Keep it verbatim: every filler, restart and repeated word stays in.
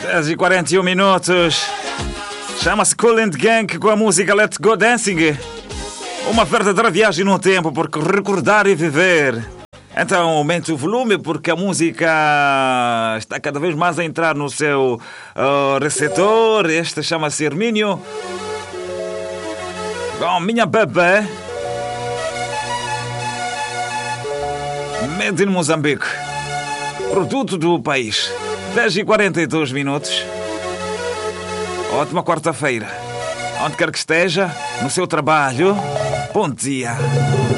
dez e quarenta e um minutos. Chama-se Kool and Gang com a música Let's Go Dancing. Uma verdadeira viagem no tempo, porque recordar e viver. Então aumente o volume, porque a música está cada vez mais a entrar no seu uh, receptor. Este chama-se Hermínio. Com Minha Bebê. Made in Moçambique. Produto do país. dez e quarenta e dois minutos. Ótima quarta-feira. Onde quer que esteja, no seu trabalho, bom dia.